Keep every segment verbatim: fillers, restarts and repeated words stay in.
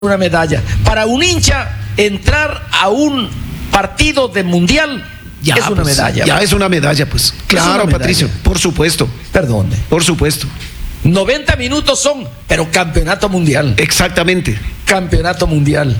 una medalla. Para un hincha, entrar a un partido de mundial ya es una pues, medalla. Ya es una medalla, pues. Claro, medalla. Patricio, por supuesto. Perdone. Por supuesto. noventa minutos son, pero campeonato mundial. Exactamente. Campeonato mundial.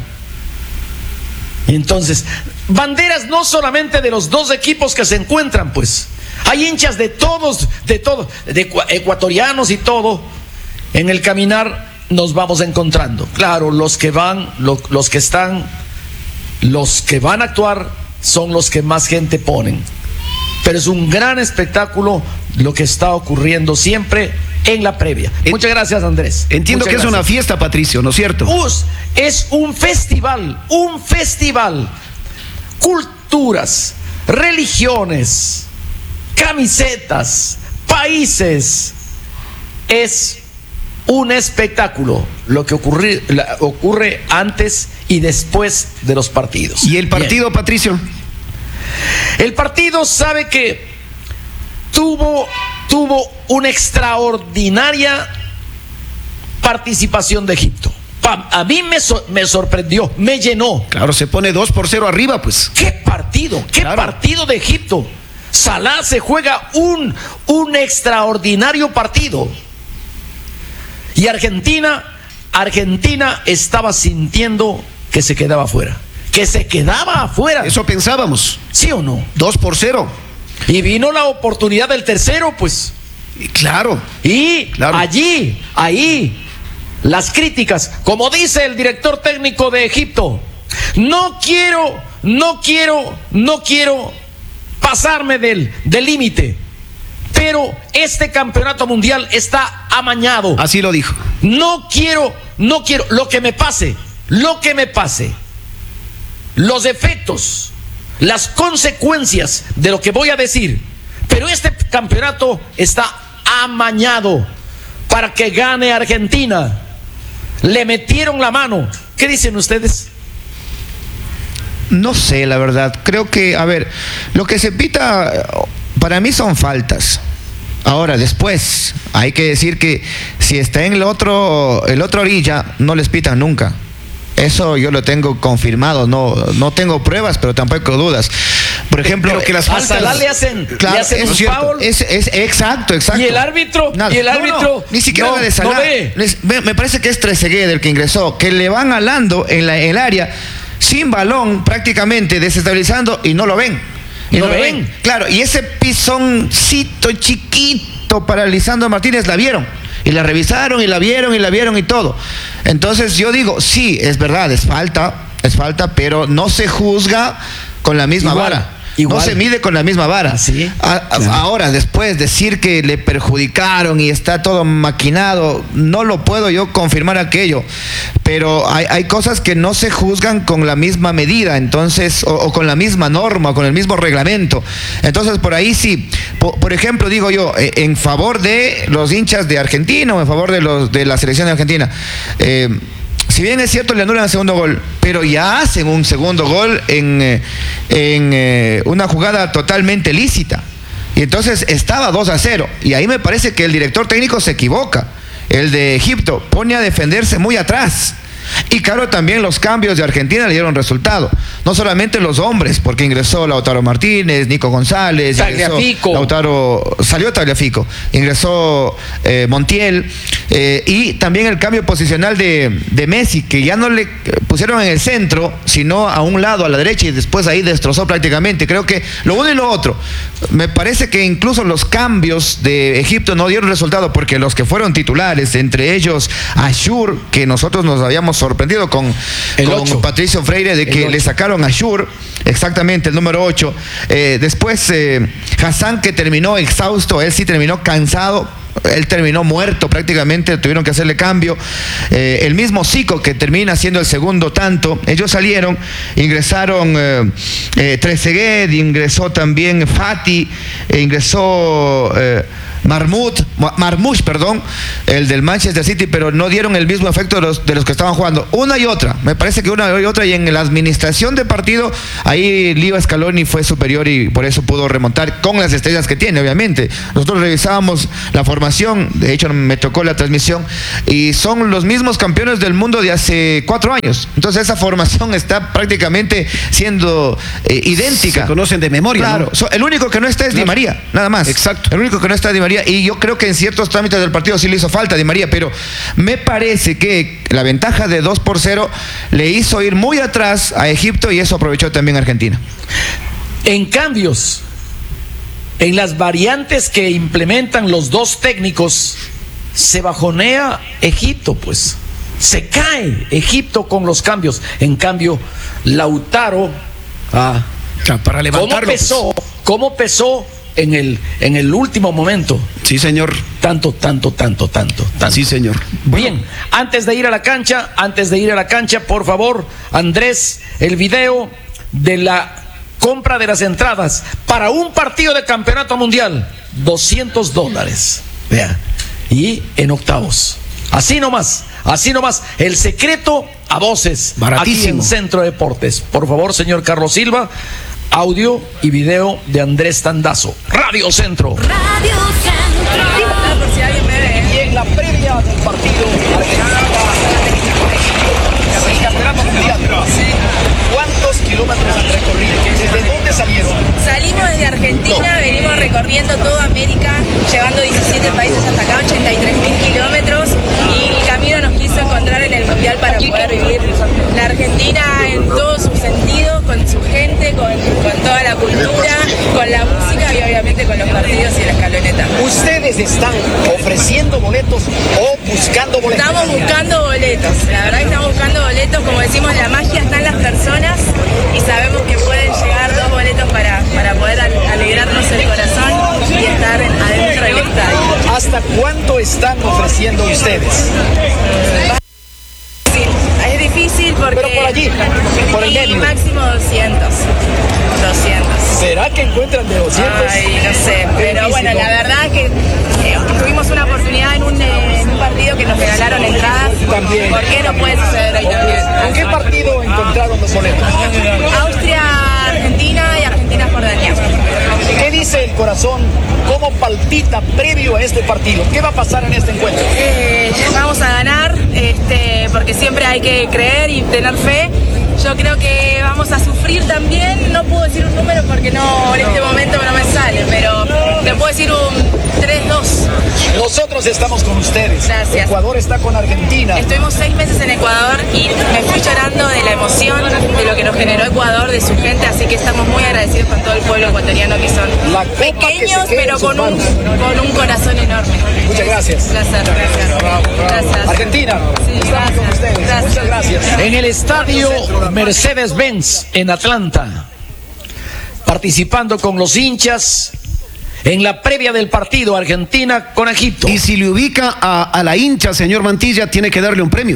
Y entonces, banderas no solamente de los dos equipos que se encuentran, pues. Hay hinchas de todos, de todos, de ecuatorianos y todo. En el caminar nos vamos encontrando. Claro, los que van, lo, los que están, los que van a actuar son los que más gente ponen. Pero es un gran espectáculo lo que está ocurriendo siempre en la previa. En, Muchas gracias, Andrés. Entiendo Muchas que gracias. Es una fiesta, Patricio, ¿no es cierto? Us, es un festival, un festival. Culturas, religiones, camisetas, países. Es un espectáculo lo que ocurre, la, ocurre antes y después de los partidos. ¿Y el partido, Bien. Patricio? El partido sabe que tuvo, tuvo una extraordinaria participación de Egipto. A mí me, so, me sorprendió, me llenó. Claro, se pone dos por cero arriba, pues. ¿Qué partido? ¿Qué claro. partido de Egipto? Salah se juega un, un extraordinario partido. Y Argentina, Argentina estaba sintiendo que se quedaba afuera. Que se quedaba afuera. Eso pensábamos. ¿Sí o no? Dos por cero. Y vino la oportunidad del tercero, pues. Y claro. Y claro. allí, ahí, las críticas. Como dice el director técnico de Egipto, no quiero, no quiero, no quiero pasarme del del límite. Pero este campeonato mundial está amañado. Así lo dijo. No quiero, no quiero, lo que me pase, lo que me pase, los efectos, las consecuencias de lo que voy a decir. Pero este campeonato está amañado para que gane Argentina. Le metieron la mano. ¿Qué dicen ustedes? No sé, la verdad. Creo que, a ver, lo que se pita para mí son faltas. Ahora, después, hay que decir que si está en el otro, el otro orilla, no les pitan nunca. Eso yo lo tengo confirmado, no, no tengo pruebas, pero tampoco dudas. Por ejemplo, pero que las faltas, a Salah le hacen, claro, le hacen un foul. Es, es, exacto, exacto. Y el árbitro, Nada. y el árbitro, no, no, ni siquiera no, de Salah. no ve. Les, me, me parece que es Trezeguet el que ingresó, que le van alando en la, en el área sin balón, prácticamente desestabilizando y no lo ven. Y no, no ven. ven. Claro, y ese pisoncito chiquito paralizando a Martínez la vieron. Y la revisaron y la vieron y la vieron y todo. Entonces yo digo, sí, es verdad, es falta, es falta, pero no se juzga con la misma Igual. vara. Igual. No se mide con la misma vara. ¿Sí? A, Claro. Ahora, después decir que le perjudicaron y está todo maquinado, no lo puedo yo confirmar aquello. Pero hay, hay cosas que no se juzgan con la misma medida, entonces, o, o con la misma norma, o con el mismo reglamento. Entonces, por ahí sí. Por, por ejemplo, digo yo, en favor de los hinchas de Argentina o en favor de los de la selección de Argentina. Eh, Si bien es cierto, le anulan el segundo gol, pero ya hacen un segundo gol en, en eh, una jugada totalmente lícita. Y entonces estaba dos a cero. Y ahí me parece que el director técnico se equivoca. El de Egipto pone a defenderse muy atrás. Y claro, también los cambios de Argentina le dieron resultado. No solamente los hombres, porque ingresó Lautaro Martínez, Nico González, Tagliafico. Lautaro, salió Tagliafico, ingresó eh, Montiel, eh, y también el cambio posicional de, de Messi, que ya no le pusieron en el centro, sino a un lado, a la derecha, y después ahí destrozó prácticamente. Creo que lo uno y lo otro. Me parece que incluso los cambios de Egipto no dieron resultado, porque los que fueron titulares, entre ellos Ashur, que nosotros nos habíamos sorprendido con, con Patricio Freire de que le sacaron a Ashur, exactamente el número ocho. Eh, después eh, Hassan, que terminó exhausto, él sí terminó cansado. Él terminó muerto prácticamente, tuvieron que hacerle cambio. Eh, el mismo Zico, que termina haciendo el segundo tanto, ellos salieron, ingresaron eh, eh, Trezeguet, ingresó también Fati, eh, ingresó eh, Marmut, Marmoush, perdón, el del Manchester City, pero no dieron el mismo efecto de los, de los que estaban jugando. Una y otra, me parece que una y otra, y en la administración de partido, ahí Leo Scaloni fue superior y por eso pudo remontar con las estrellas que tiene, obviamente. Nosotros revisábamos la formación, de hecho me tocó la transmisión, y son los mismos campeones del mundo de hace cuatro años. Entonces esa formación está prácticamente siendo eh, idéntica. Se conocen de memoria. Claro, ¿no? so, el único que no está es Claro. Di María, nada más. Exacto. El único que no está es Di María, y yo creo que en ciertos trámites del partido sí le hizo falta a Di María, pero me parece que la ventaja de dos por cero le hizo ir muy atrás a Egipto y eso aprovechó también Argentina. En cambios, en las variantes que implementan los dos técnicos, se bajonea Egipto, pues. Se cae Egipto con los cambios. En cambio, Lautaro, ah, Para ¿cómo levantarlo. pesó? ¿Cómo pesó en el, en el último momento? Pues. Sí, señor. Tanto, tanto, tanto, tanto, tanto. Sí, señor. Bien, antes de ir a la cancha, antes de ir a la cancha, por favor, Andrés, el video de la compra de las entradas para un partido de campeonato mundial, doscientos dólares. Vea, y en octavos. Así nomás, así nomás. El secreto a voces. Baratísimo. Aquí en Centro Deportes. Por favor, señor Carlos Silva, audio y video de Andrés Tandazo. Radio Centro. Radio Centro. Por si alguien me ve. Y en la previa del partido el campeonato mundial, ¿cuántos kilómetros han recorrido? ¿Desde dónde salieron? Salimos desde Argentina, venimos recorriendo toda América, llevando diecisiete países hasta acá, ochenta y tres mil kilómetros, y el camino nos quiso encontrar en el Mundial para poder vivir la Argentina en todo su sentido, con su gente, con, con toda la cultura, con la música y obviamente con los partidos y la escaloneta. ¿Ustedes están ofreciendo boletos o buscando boletos? Estamos buscando boletos, la verdad que estamos buscando boletos, como decimos, la magia está en las personas y sabemos que pueden llegar dos boletos para, para poder alegrarnos el corazón y estar adentro del estadio. ¿Hasta cuánto están ofreciendo ustedes? Sí, es difícil porque... Pero por allí, por el y medio. máximo doscientos. doscientos. ¿Será que encuentran de doscientos? Ay, no sé, pero bueno, la verdad que eh, tuvimos una oportunidad en un, eh, en un partido que nos regalaron entradas. También. ¿Por qué no puede suceder ahí también? ¿En qué partido encontraron los boletos? Austria, Argentina y Argentina, Jordania. ¿Qué dice el corazón? ¿Cómo palpita previo a este partido? ¿Qué va a pasar en este encuentro? Eh, vamos a ganar, este, porque siempre hay que creer y tener fe. Yo creo que vamos a sufrir también. No puedo decir un número porque no, en este momento no me sale, pero te puedo decir un tres dos. Nosotros estamos con ustedes. Gracias. Ecuador está con Argentina. Estuvimos seis meses en Ecuador y me fui llorando de la emoción de lo que nos generó Ecuador, de su gente, así que estamos muy agradecidos con todo el pueblo ecuatoriano, que son La copa que pequeños se quede pero en sus con un, manos. con un corazón enorme. Muchas gracias. Placer, gracias. Gracias. Argentina, Sí, estamos con gracias. ustedes. Gracias. Muchas gracias. En el estadio Mercedes-Benz en Atlanta, participando con los hinchas en la previa del partido Argentina con Egipto. Y si le ubica a, a la hincha, señor Mantilla, tiene que darle un premio.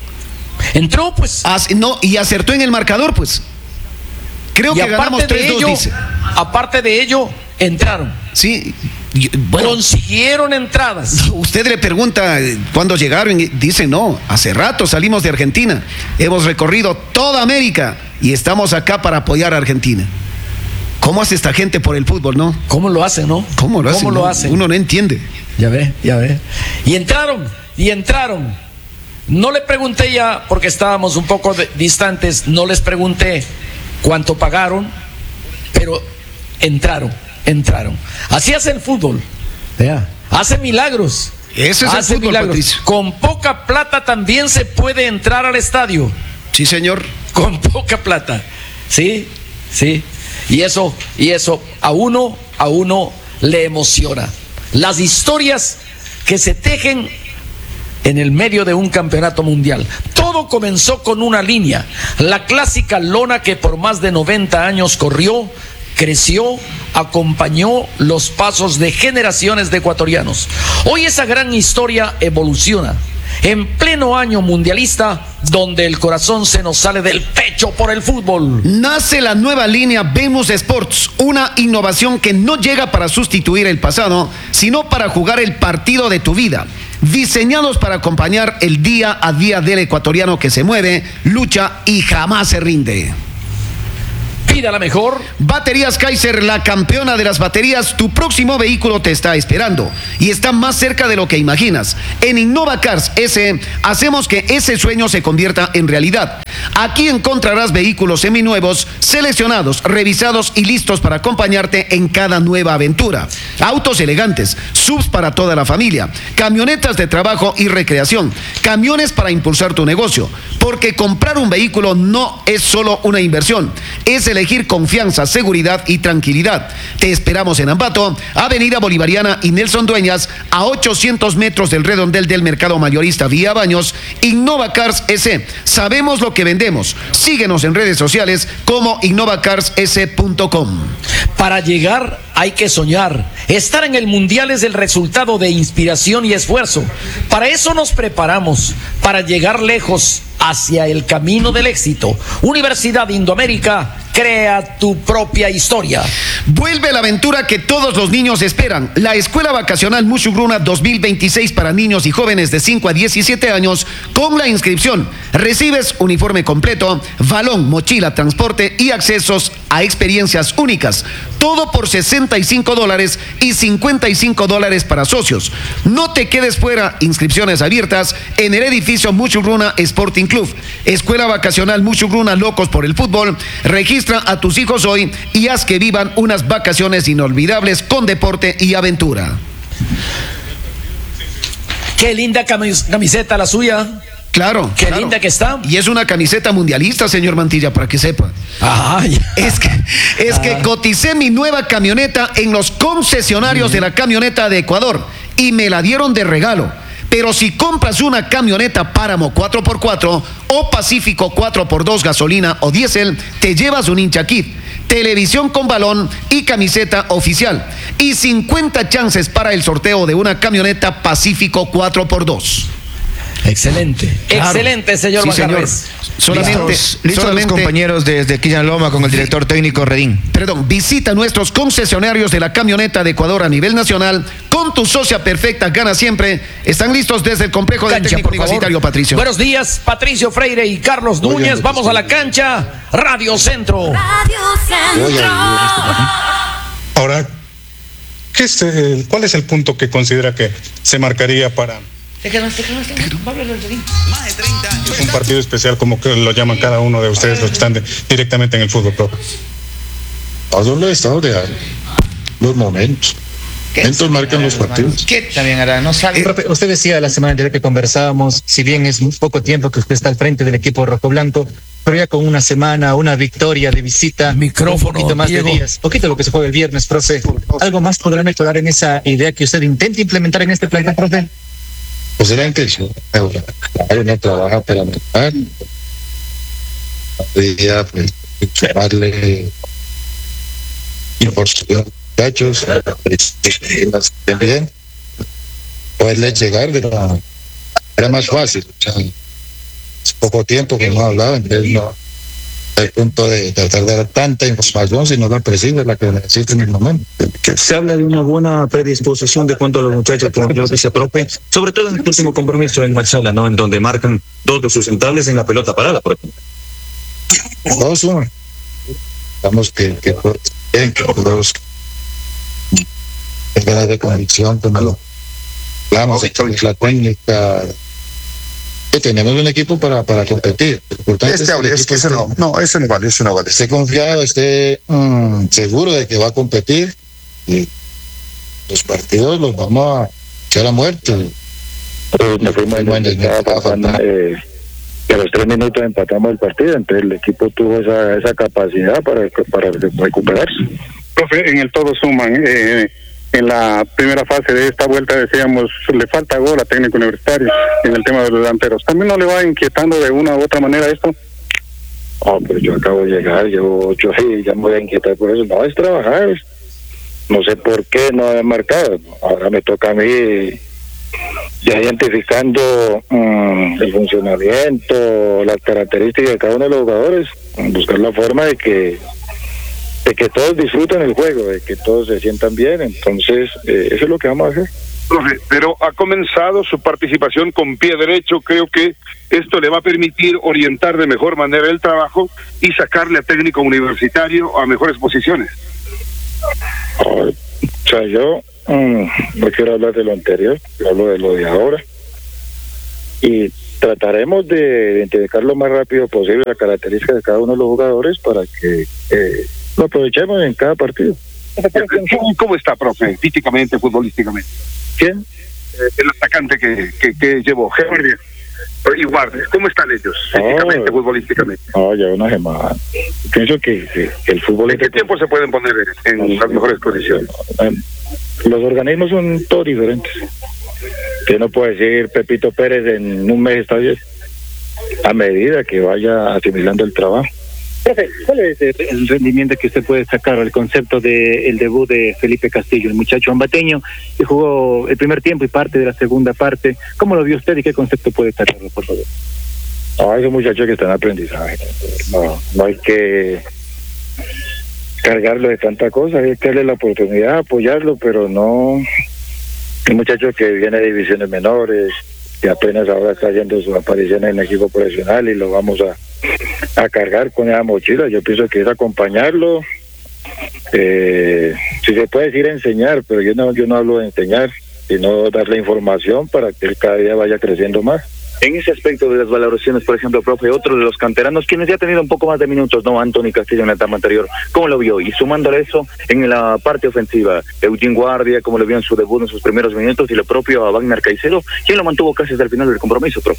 Entró pues. As- no, y acertó en el marcador, pues. Creo Y que ganamos aparte de tres dos, ello, dice. aparte de ello, entraron. Sí. y- bueno, Consiguieron entradas. usted le pregunta eh, cuándo llegaron y dicen, no, hace rato salimos de Argentina. Hemos recorrido toda América y estamos acá para apoyar a Argentina. ¿Cómo hace esta gente por el fútbol, no? ¿Cómo lo hacen, no? ¿Cómo lo hacen? ¿Cómo lo no? hacen? Uno no entiende. Ya ve, ya ve. Y entraron, y entraron. No le pregunté ya, porque estábamos un poco de- distantes, no les pregunté cuánto pagaron, pero entraron, entraron. Así hace el fútbol. Vea, hace milagros. Eso es el hace fútbol, milagros. Patricio. Con poca plata también se puede entrar al estadio. Sí, señor. Con poca plata. Sí, sí. Y eso, y eso a uno, a uno le emociona. Las historias que se tejen en el medio de un campeonato mundial. Todo comenzó con una línea, la clásica lona que por más de noventa años corrió, creció, acompañó los pasos de generaciones de ecuatorianos. Hoy esa gran historia evoluciona. en pleno año mundialista, donde el corazón se nos sale del pecho por el fútbol. Nace la nueva línea Venus Sports, una innovación que no llega para sustituir el pasado, sino para jugar el partido de tu vida. Diseñados para acompañar el día a día del ecuatoriano que se mueve, lucha y jamás se rinde. Pida la mejor. Baterías Kaiser, la campeona de las baterías. Tu próximo vehículo te está esperando y está más cerca de lo que imaginas. En Innova Cars S hacemos que ese sueño se convierta en realidad. Aquí encontrarás vehículos seminuevos, seleccionados, revisados y listos para acompañarte en cada nueva aventura. Autos elegantes, subs para toda la familia, camionetas de trabajo y recreación, camiones para impulsar tu negocio. Porque comprar un vehículo no es solo una inversión, es elegir confianza, seguridad y tranquilidad. Te esperamos en Ambato, Avenida Bolivariana y Nelson Dueñas, a ochocientos metros del redondel del Mercado Mayorista Vía Baños. Innova Cars S. Sabemos lo que vendemos. Síguenos en redes sociales como innova cars s punto com. Para llegar hay que soñar. Estar en el Mundial es el resultado de inspiración y esfuerzo. Para eso nos preparamos, para llegar lejos hacia el camino del éxito. Universidad Indoamérica, crea tu propia historia. Vuelve la aventura que todos los niños esperan. La Escuela Vacacional Mushugruna dos mil veintiséis para niños y jóvenes de cinco a diecisiete años con la inscripción. Recibes uniforme completo, balón, mochila, transporte y accesos a experiencias únicas. Todo por sesenta y cinco dólares y cincuenta y cinco dólares para socios. No te quedes fuera. Inscripciones abiertas en el edificio Mushugruna Sporting Club. Escuela Vacacional Mushugruna, locos por el fútbol. Registra a tus hijos hoy y haz que vivan unas vacaciones inolvidables con deporte y aventura. Qué linda camis- camiseta la suya. Claro. Qué claro. linda que está. Y es una camiseta mundialista, señor Mantilla, para que sepa. Ah, ya. Es que, es Ah. que coticé mi nueva camioneta en los concesionarios de la camioneta de Ecuador y me la dieron de regalo. Pero si compras una camioneta Páramo cuatro por cuatro o Pacífico cuatro por dos gasolina o diésel, te llevas un hincha kit, televisión con balón y camiseta oficial. Y cincuenta chances para el sorteo de una camioneta Pacífico cuatro por dos. Excelente, Claro. excelente, señor Sí, señor. Bacarres. Solamente, Listos, listos solamente los compañeros desde Quillan Loma con el director técnico Redín. Perdón, visita nuestros concesionarios de la camioneta de Ecuador a nivel nacional. Con tu socia perfecta, gana siempre. Están listos desde el complejo del Cancha, técnico por favor. universitario, Patricio. Buenos días, Patricio Freire y Carlos Núñez. Vamos a la cancha. Radio Centro. Radio Centro. Ahora, ¿qué es el- ¿cuál es el punto que considera que se marcaría para un partido especial, como que lo llaman cada uno de ustedes, los que están de- directamente en el fútbol, profe? Todos los estados de ánimo, los momentos. Momentos marcan los partidos. ¿Qué también hará? No sabe. Profe, usted decía la semana anterior que conversábamos, si bien es muy poco tiempo que usted está al frente del equipo rojoblanco, pero ya con una semana, una victoria de visita, Micrófono, un poquito más Diego. de días, poquito lo que se juega el viernes, profe. ¿Algo más podrá mejorar en esa idea que usted intenta implementar en este plantel, profe? Pues es la intención. Claro, no trabaja para mejorar. Día, pues, sumarle información, muchachos, bien, poderle llegar de la era más fácil. O sea, es poco tiempo que hemos hablado, entonces no al punto de tratar de dar tanta información, sino la precisa, la que necesita en el momento. Se habla de una buena predisposición de cuanto a los muchachos, como yo dice profe, sobre todo en el último compromiso en Machala, ¿no? En donde marcan dos de sus centrales en la pelota parada, por ejemplo. Todos uno. Estamos que, que bien, que todos tengan de convicción, como lo hablamos, la técnica. Que tenemos un equipo para, para competir. Lo importante Este es que el es equipo que ese no, esté- no, ese no vale, ese no vale. esté confiado, esté mm, seguro de que va a competir y los partidos los vamos a echar a muerte. Nos fuimos en donde estaba pasando, eh, que a los tres minutos empatamos el partido, entonces el equipo tuvo esa, esa capacidad para, para recuperarse. Profe, en el todo suman, eh, en la primera fase de esta vuelta decíamos, le falta gol a técnico universitario en el tema de los delanteros. ¿También no le va inquietando de una u otra manera esto? Oh, pero yo acabo de llegar, llevo ocho y ya me voy a inquietar por eso. No, es trabajar. No sé por qué no he marcado. Ahora me toca a mí ya identificando um, el funcionamiento, las características de cada uno de los jugadores, buscar la forma de que de que todos disfruten el juego, de que todos se sientan bien. Entonces eh, eso es lo que vamos a hacer. Profe, pero ha comenzado su participación con pie derecho. Creo que esto le va a permitir orientar de mejor manera el trabajo y sacarle a técnico universitario a mejores posiciones. Oh, o sea, yo mmm, no quiero hablar de lo anterior, yo hablo de lo de ahora. Y trataremos de identificar lo más rápido posible las características de cada uno de los jugadores para que eh, lo aprovechemos en cada partido. ¿Cómo está, profe, físicamente, futbolísticamente? ¿Quién? Eh, el atacante que, que, que llevó, Guardia y Guardia. ¿Cómo están ellos físicamente, oh, futbolísticamente? No, ya una semana. Pienso que, que, que el fútbol... ¿En qué tiempo se pueden poner en, en las mejores condiciones? Los organismos son todos diferentes. Yo no puedo decir Pepito Pérez en un mes está bien, a medida que vaya asimilando el trabajo. Profe, ¿cuál es el rendimiento que usted puede sacar al concepto del de debut de Felipe Castillo, el muchacho ambateño que jugó el primer tiempo y parte de la segunda parte? ¿Cómo lo vio usted y qué concepto puede sacarlo, por favor? No, es un muchacho que está en aprendizaje. No, no hay que cargarlo de tanta cosa, hay que darle la oportunidad, apoyarlo, pero no... Un muchacho que viene de divisiones menores, que apenas ahora está haciendo su aparición en el equipo profesional y lo vamos a, a cargar con esa mochila. Yo pienso que es acompañarlo, eh, si se puede decir enseñar, pero yo no, yo no hablo de enseñar, sino darle información para que él cada día vaya creciendo más. En ese aspecto de las valoraciones, por ejemplo, profe, otro de los canteranos, quienes ya han tenido un poco más de minutos, ¿no? Anthony Castillo en la etapa anterior, ¿cómo lo vio? Y sumándole eso, en la parte ofensiva, Eugene Guardia, ¿cómo lo vio en su debut en sus primeros minutos? Y lo propio a Wagner Caicedo, ¿quién lo mantuvo casi hasta el final del compromiso, profe?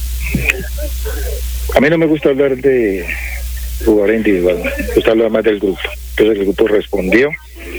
A mí no me gusta hablar de jugador individual, me gusta hablar más del grupo. Entonces el grupo respondió,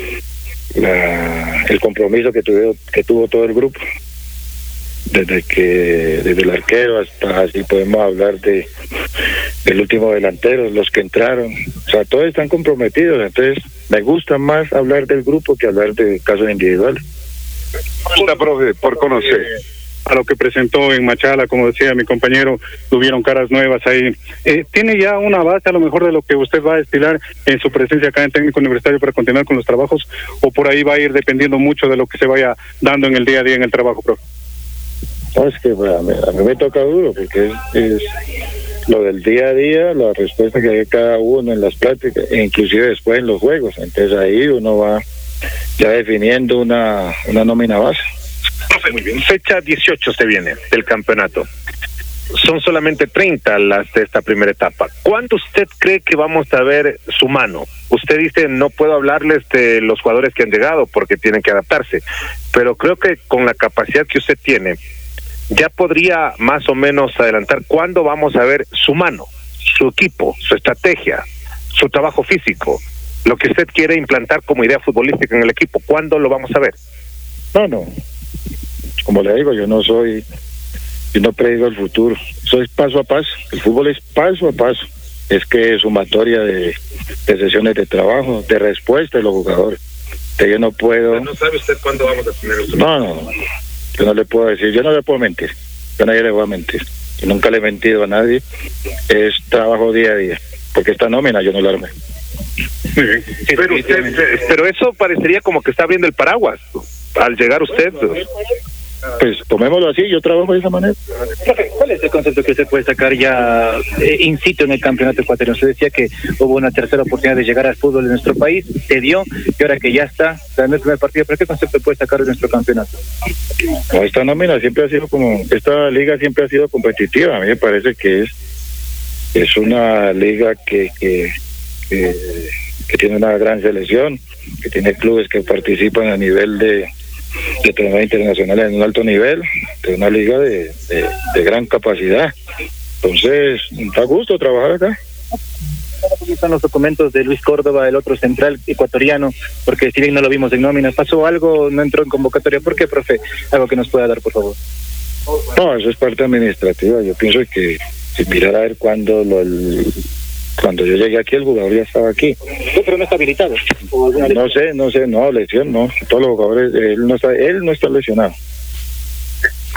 la, el compromiso que tuvo, que tuvo todo el grupo. Desde que desde el arquero hasta así podemos hablar de del último delantero, los que entraron, o sea, todos están comprometidos. Entonces me gusta más hablar del grupo que hablar de casos individuales. Hola, profe, por conocer a lo que presentó en Machala, como decía mi compañero, tuvieron caras nuevas ahí. Eh, ¿Tiene ya una base a lo mejor de lo que usted va a estilar en su presencia acá en Técnico Universitario para continuar con los trabajos, o por ahí va a ir dependiendo mucho de lo que se vaya dando en el día a día en el trabajo, profe? No, es que bueno, a, mí, a mí me toca duro, porque es, es lo del día a día, la respuesta que hay cada uno en las prácticas, e inclusive después en los juegos. Entonces ahí uno va ya definiendo una, una nómina base. Profe, muy bien. Fecha dieciocho se viene del campeonato. Son solamente treinta las de esta primera etapa. ¿Cuándo usted cree que vamos a ver su mano? Usted dice, no puedo hablarles de los jugadores que han llegado porque tienen que adaptarse, pero creo que con la capacidad que usted tiene, ya podría más o menos adelantar cuándo vamos a ver su mano, su equipo, su estrategia, su trabajo físico, lo que usted quiere implantar como idea futbolística en el equipo. ¿Cuándo lo vamos a ver? No, no. Como le digo, yo no soy, yo no predigo el futuro. Eso es paso a paso. El fútbol es paso a paso. Es que es sumatoria de, de sesiones de trabajo, de respuesta de los jugadores. Que yo no puedo... ¿No sabe usted cuándo vamos a tener eso? No, no, no. Yo no le puedo decir, yo no le puedo mentir, yo a nadie le voy a mentir, y nunca le he mentido a nadie, es trabajo día a día, porque esta nómina yo no la armé. Pero, usted, pero eso parecería como que está abriendo el paraguas, al llegar usted. Pues tomémoslo así, yo trabajo de esa manera. ¿Cuál es el concepto que usted puede sacar ya eh, in situ en el campeonato ecuatoriano? Usted decía que hubo una tercera oportunidad de llegar al fútbol de nuestro país, se dio, y ahora que ya está, en el primer partido, ¿pero qué concepto puede sacar de nuestro campeonato? No, esta nómina siempre ha sido como, esta liga siempre ha sido competitiva. A mí me parece que es es una liga que que, que, que tiene una gran selección, que tiene clubes que participan a nivel de de torneos internacionales en un alto nivel, de una liga de, de, de gran capacidad. Entonces, da gusto trabajar acá. ¿Cómo están los documentos de Luis Córdoba, el otro central ecuatoriano? Porque si bien no lo vimos en nóminas, ¿pasó algo? ¿No entró en convocatoria? ¿Por qué, profe? Algo que nos pueda dar, por favor. No, eso es parte administrativa. Yo pienso que si mirar a ver cuándo lo... El, Cuando yo llegué aquí, el jugador ya estaba aquí. Sí, pero no está habilitado. No sé, no sé, no, lesión, no. Todos los jugadores, él no está, él no está lesionado.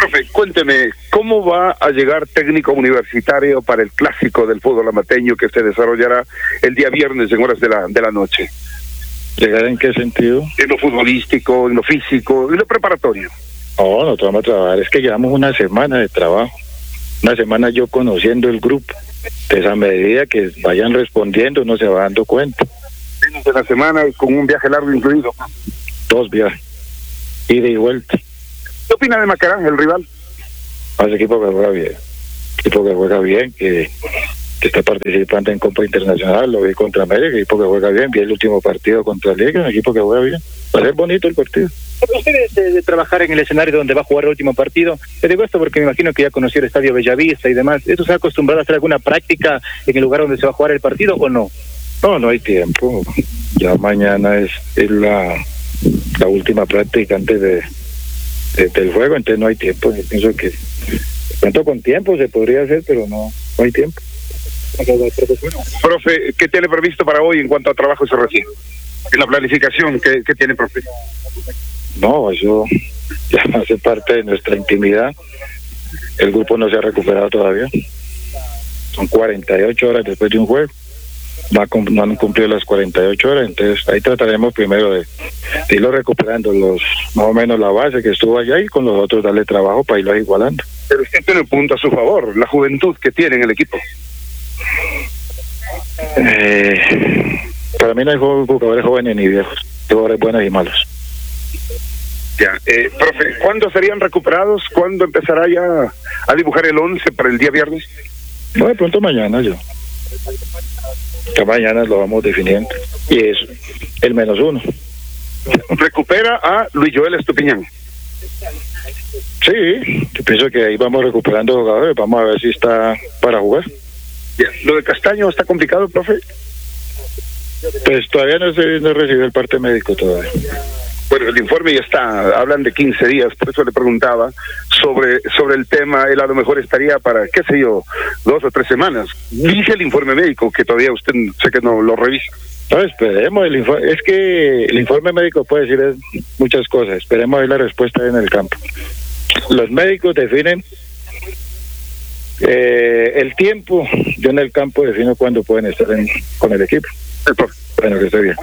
Profe, cuénteme, ¿cómo va a llegar técnico universitario para el clásico del fútbol amateño que se desarrollará el día viernes en horas de la, de la noche? ¿Llegar en qué sentido? En lo futbolístico, en lo físico, en lo preparatorio. No, nosotros vamos a trabajar, es que llevamos una semana de trabajo, una semana yo conociendo el grupo, de esa medida que vayan respondiendo uno se va dando cuenta. Menos de la semana con un viaje largo incluido. Dos viajes, ida y vuelta. ¿Qué opina de Macarán, el rival? Es equipo que juega bien, equipo que juega bien, que, que está participando en Copa Internacional, lo vi contra América, equipo que juega bien, vi el último partido contra Liga, un equipo que juega bien, va a ser bonito el partido. Ustedes de, de trabajar en el escenario donde va a jugar el último partido, te digo esto porque me imagino que ya conoció el Estadio Bellavista y demás, ¿esto se ha acostumbrado a hacer alguna práctica en el lugar donde se va a jugar el partido o no? No, no hay tiempo, ya mañana es, es la, la última práctica antes de De, del juego, entonces no hay tiempo. Yo pienso que cuento con tiempo se podría hacer, pero no, no hay tiempo. Profe, ¿qué tiene previsto para hoy en cuanto a trabajo se refiere? En la planificación, ¿qué, qué tiene, profe? No, eso ya hace parte de nuestra intimidad. El grupo no se ha recuperado todavía. Son cuarenta y ocho horas después de un juego. No, no han cumplido las cuarenta y ocho horas, entonces ahí trataremos primero de, de irlo recuperando, los más o menos la base que estuvo allá y con los otros darle trabajo para irlo igualando. Pero usted tiene un punto a su favor, la juventud que tiene en el equipo. Eh, para mí no hay jugadores jóvenes ni viejos, hay jugadores buenos y malos. Ya, eh, profe, ¿cuándo serían recuperados? ¿Cuándo empezará ya a dibujar el once para el día viernes? No, de pronto mañana yo. Que mañana lo vamos definiendo. Y es el menos uno. Recupera a Luis Joel Estupiñán. Sí, yo pienso que ahí vamos recuperando jugadores. Vamos a ver si está para jugar. Ya. ¿Lo de Castaño está complicado, profe? Pues todavía no se no recibió el parte médico todavía. Bueno, el informe ya está, hablan de quince días, por eso le preguntaba sobre sobre el tema. Él a lo mejor estaría para, qué sé yo, dos o tres semanas. Dice el informe médico, que todavía usted sé que no lo revisa. No, esperemos, el informe, es que el informe médico puede decir muchas cosas, esperemos ver la respuesta en el campo. Los médicos definen eh, el tiempo, yo en el campo defino cuándo pueden estar en, con el equipo. Bueno, que esté bien.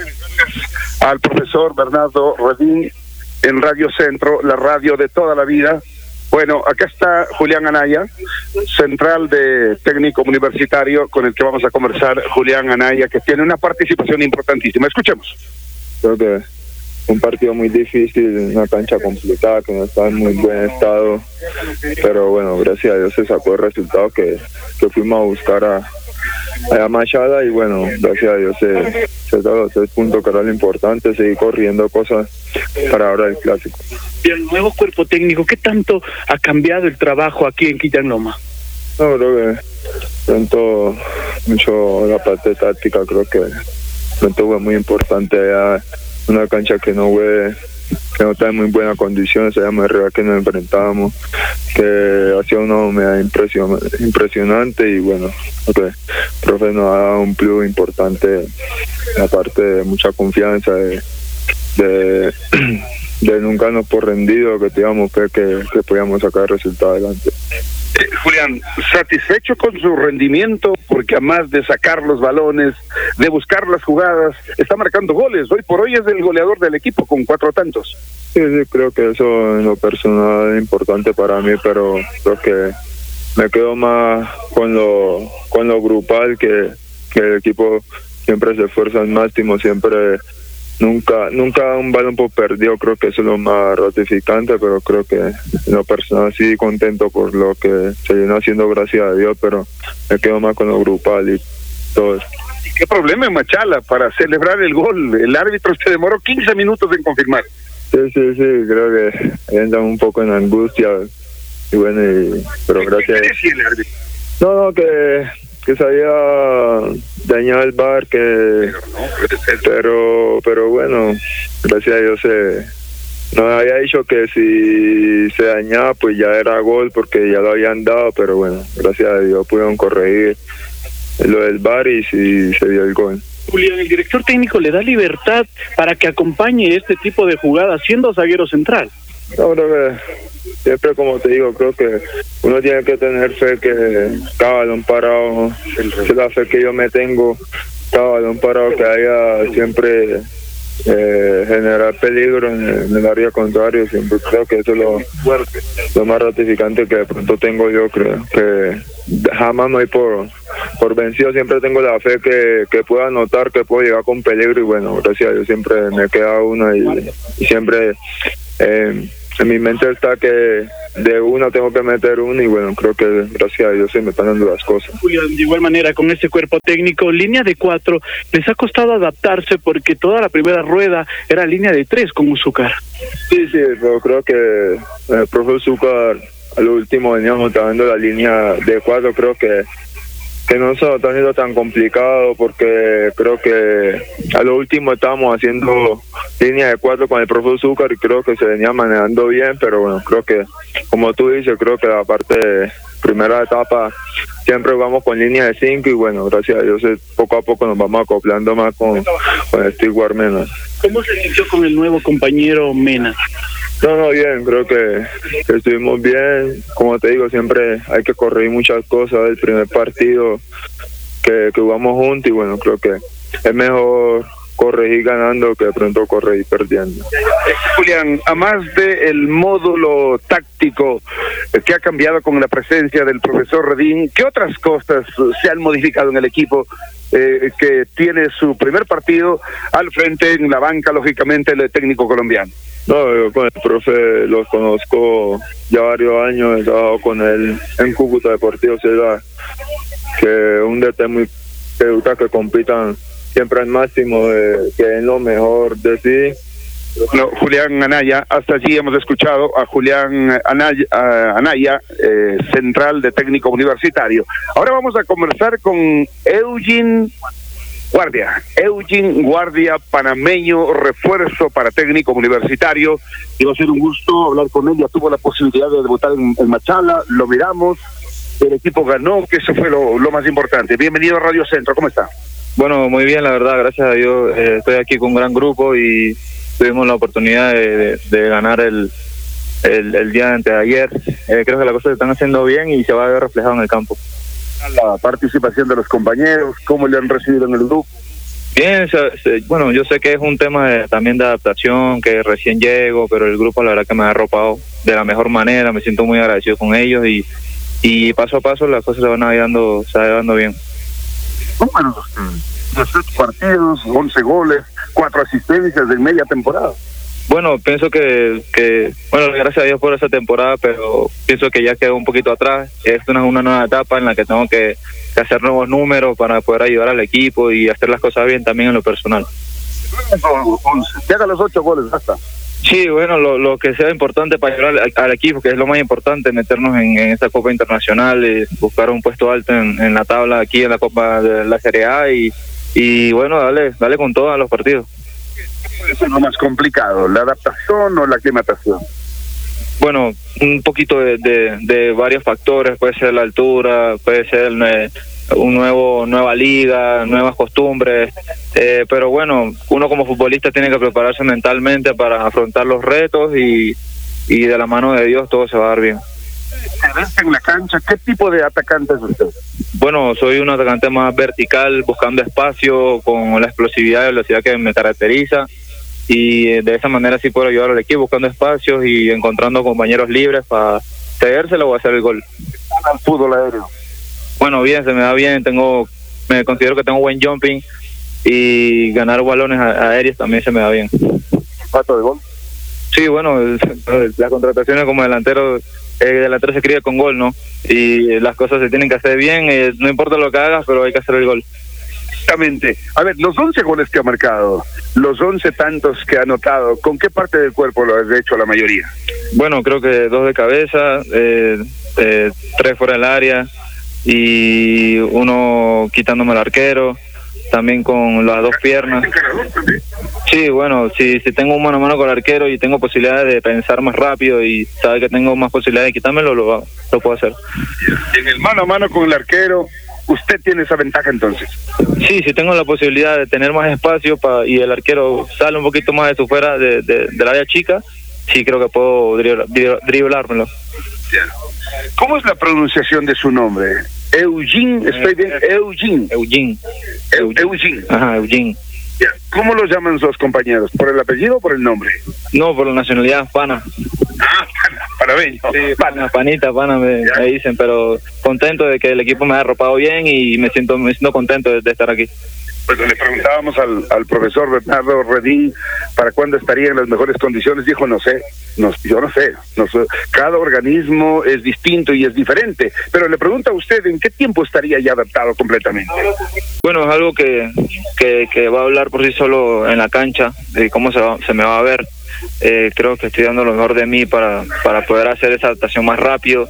Al profesor Bernardo Redín en Radio Centro, la radio de toda la vida. Bueno, acá está Julián Anaya, central de técnico universitario, con el que vamos a conversar. Julián Anaya, que tiene una participación importantísima. Escuchemos. Creo que un partido muy difícil, una cancha complicada, que no está en muy buen estado, pero bueno, gracias a Dios se sacó el resultado que, que fuimos a buscar a a Machada y bueno, gracias a Dios se, se dio los tres puntos, que era lo importante, seguir corriendo cosas para ahora el clásico. Y el nuevo cuerpo técnico, ¿qué tanto ha cambiado el trabajo aquí en Quillán Loma? No, creo que pronto mucho la parte táctica, creo que pronto fue muy importante allá, una cancha que no fue que no está en muy buena condición, se llama Herrera, que nos enfrentábamos, que hacía una humedad impresion, impresionante y bueno, okay, el profe nos ha dado un plus importante, aparte de mucha confianza, de, de, de nunca nos por rendido, que teníamos que, que, que podíamos sacar el resultado adelante. Eh, Julián, ¿satisfecho con su rendimiento? Porque además de sacar los balones, de buscar las jugadas, está marcando goles. Hoy por hoy es el goleador del equipo con cuatro tantos. Sí, sí, creo que eso en lo personal es importante para mí, pero creo que me quedo más con lo con lo grupal, que, que el equipo siempre se esfuerza al máximo, siempre... Nunca nunca un balón por perdido, creo que eso es lo más gratificante, pero creo que en lo personal sí contento por lo que se viene haciendo, gracias a Dios, pero me quedo más con lo grupal y todo eso. ¿Qué problema en Machala para celebrar el gol? El árbitro se demoró quince minutos en confirmar. Sí, sí, sí, creo que entran un poco en angustia y bueno, y, pero gracias. ¿Qué decía el árbitro? No, no, que... que se había dañado el bar, que pero pero bueno, gracias a Dios se nos había dicho que si se dañaba pues ya era gol porque ya lo habían dado, pero bueno, gracias a Dios pudieron corregir lo del bar y sí se dio el gol. Julián, el director técnico le da libertad para que acompañe este tipo de jugadas siendo zaguero central. No, creo que siempre como te digo, creo que uno tiene que tener fe que cada balón parado, es la fe que yo me tengo, cada balón parado que haya siempre eh, generar peligro en, en el área contraria, siempre creo que eso es lo, lo más ratificante que de pronto tengo yo, creo que jamás me doy por, por vencido, siempre tengo la fe que, que pueda anotar, que puedo llegar con peligro y bueno, gracias a Dios siempre me queda una y, y siempre eh, en mi mente está que de una tengo que meter una y bueno, creo que gracias a Dios se me están dando las cosas. Julián, de igual manera con este cuerpo técnico, línea de cuatro, les ha costado adaptarse porque toda la primera rueda era línea de tres con Uzúcar. Sí, sí, pero creo que el profe Uzúcar a lo último veníamos trabajando la línea de cuatro, creo que que no se ha tenido tan complicado porque creo que a lo último estábamos haciendo línea de cuatro con el profe Uzúcar y creo que se venía manejando bien, pero bueno, creo que como tú dices, creo que la parte de primera etapa siempre vamos con línea de cinco y bueno, gracias a Dios poco a poco nos vamos acoplando más con, con Stewart Mena. ¿Cómo se sintió con el nuevo compañero Mena? No, no, bien, creo que, que estuvimos bien, como te digo, siempre hay que corregir muchas cosas del primer partido que, que jugamos juntos y bueno, creo que es mejor corregir ganando que de pronto corregir perdiendo. Julián, a más del módulo táctico que ha cambiado con la presencia del profesor Redín, ¿qué otras cosas se han modificado en el equipo eh, que tiene su primer partido al frente en la banca, lógicamente, el técnico colombiano? No, yo con el profe los conozco ya varios años, he trabajado con él en Cúcuta Deportivo Ciudad, que un D T muy que gusta que compitan siempre al máximo, eh, que es lo mejor de sí. Bueno, Julián Anaya, hasta allí hemos escuchado a Julián Anaya, a Anaya eh, central de técnico universitario. Ahora vamos a conversar con Eugene Guardia, Eugene Guardia, panameño, refuerzo para técnico universitario, y va a ser un gusto hablar con él. Ya tuvo la posibilidad de debutar en, en Machala, lo miramos, el equipo ganó, que eso fue lo, lo más importante. Bienvenido a Radio Centro, ¿cómo está? Bueno, muy bien, la verdad, gracias a Dios, eh, estoy aquí con un gran grupo y tuvimos la oportunidad de, de, de ganar el, el, el día de antes de ayer. Eh, creo que las cosas se están haciendo bien y se va a ver reflejado en el campo. La participación de los compañeros, ¿cómo le han recibido en el grupo? Bien, se, se, bueno, yo sé que es un tema de, también de adaptación, que recién llego, pero el grupo la verdad que me ha arropado de la mejor manera, me siento muy agradecido con ellos y, y paso a paso las cosas se van dando, se van dando bien. Números, dieciocho partidos, once goles, cuatro asistencias en media temporada. Bueno, pienso que, que, bueno, gracias a Dios por esa temporada, pero pienso que ya quedó un poquito atrás. Es una, una nueva etapa en la que tengo que, que hacer nuevos números para poder ayudar al equipo y hacer las cosas bien también en lo personal. Que haga los ocho goles, basta. Sí, bueno, lo, lo que sea importante para ayudar al, al equipo, que es lo más importante, meternos en, en esta Copa Internacional, eh, buscar un puesto alto en, en la tabla aquí en la Copa de la Serie A y, y bueno, dale, dale con todo a los partidos. ¿Eso es lo más complicado, la adaptación o la aclimatación? Bueno, un poquito de, de, de varios factores, puede ser la altura, puede ser eh, un nuevo nueva liga, nuevas costumbres, eh, pero bueno, uno como futbolista tiene que prepararse mentalmente para afrontar los retos y, y de la mano de Dios todo se va a dar bien. En la cancha, ¿qué tipo de atacante es usted? Bueno, soy un atacante más vertical, buscando espacio, con la explosividad y velocidad que me caracteriza, y de esa manera sí puedo ayudar al equipo, buscando espacios y encontrando compañeros libres para cedérselo o hacer el gol. ¿Al fútbol aéreo? Bueno, bien, se me da bien, tengo, me considero que tengo buen jumping y ganar balones aéreos también se me da bien. ¿Pato de gol? Sí, bueno, las contrataciones como delantero, el delantero se escribe con gol, ¿no? Y las cosas se tienen que hacer bien, eh, no importa lo que hagas, pero hay que hacer el gol. Exactamente. A ver, los once goles que ha marcado, los once tantos que ha anotado, ¿con qué parte del cuerpo lo has hecho la mayoría? Bueno, creo que dos de cabeza, eh, eh, tres fuera del área y uno quitándome el arquero, también con las dos piernas. Sí, bueno, si, si tengo un mano a mano con el arquero y tengo posibilidades de pensar más rápido y sabe que tengo más posibilidades de quitármelo, lo, lo puedo hacer. En el mano a mano con el arquero, ¿usted tiene esa ventaja entonces? Sí, si tengo la posibilidad de tener más espacio pa, y el arquero sale un poquito más de su fuera de, de, del área chica, sí creo que puedo dribla- dribla- driblármelo. ¿Cómo es la pronunciación de su nombre? Eugene, estoy bien, Eugene. Eugene. Eu- Eugene. Ajá, Eugene. ¿Cómo lo llaman sus compañeros? ¿Por el apellido o por el nombre? No, por la nacionalidad, pana. Ah, pana, panameño. Sí, pana, panita, pana me, me dicen, pero contento de que el equipo me haya arropado bien y me siento, me siento contento de, de estar aquí. Pues le preguntábamos al, al profesor Bernardo Redín para cuándo estaría en las mejores condiciones. Dijo, no sé, no, yo no sé, no sé. Cada organismo es distinto y es diferente. Pero le pregunto a usted, ¿en qué tiempo estaría ya adaptado completamente? Bueno, es algo que, que, que va a hablar por sí solo en la cancha, de cómo se, va, se me va a ver. Eh, creo que estoy dando lo mejor de mí para, para poder hacer esa adaptación más rápido